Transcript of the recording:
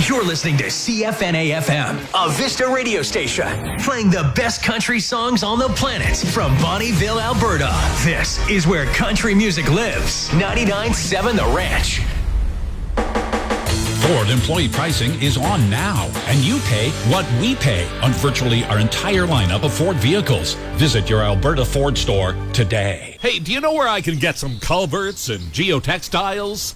You're listening to CFNA-FM, a Vista radio station, playing the best country songs on the planet from Bonnieville, Alberta. This is where country music lives. 99.7 The Ranch. Ford employee pricing is on now, and you pay what we pay on virtually our entire lineup of Ford vehicles. Visit your Alberta Ford store today. Hey, do you know where I can get some culverts and geotextiles?